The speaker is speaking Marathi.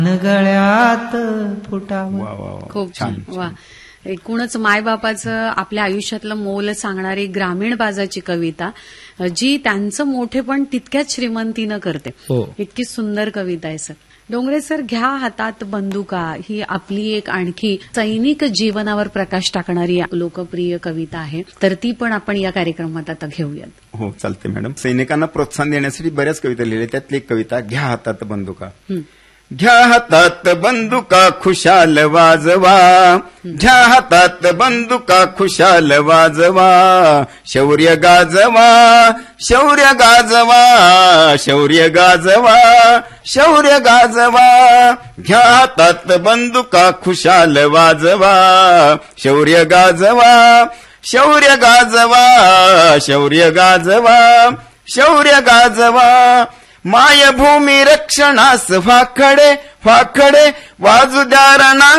गळ्यात फुटावं. वा वा वा. खूप छान छान. वा. एकूणच मायबापाचं आपल्या आयुष्यातलं मोल सांगणारी ग्रामीण बाजाची कविता, जी त्यांचं मोठेपण तितक्याच श्रीमंतीनं करते. हो. इतकी सुंदर कविता आहे सर. डोंगरे सर, घ्या हातात बंदुका ही आपली एक आणखी सैनिक जीवनावर प्रकाश टाकणारी लोकप्रिय कविता आहे, तर ती पण आपण या कार्यक्रमात आता घेऊयात. हो चालते मॅडम. सैनिकांना प्रोत्साहन देण्यासाठी बऱ्याच कविता लिहिल्या, त्यातली एक कविता घ्या हातात बंदुका. घ्या हातात बंदुका खुशाल वाजवा, घ्या हातात बंदुका खुशाल वाजवा, शौर्य गाजवा, शौर्य गाजवा, शौर्य गाजवा, शौर्य गाजवा. घ्या हातात बंदुका खुशाल वाजवा, शौर्य गाजवा, शौर्य गाजवा, शौर्य गाजवा, शौर्य गाजवा. मायभूमी रक्षणास फाखडे फाखडे वाजू द्या रणा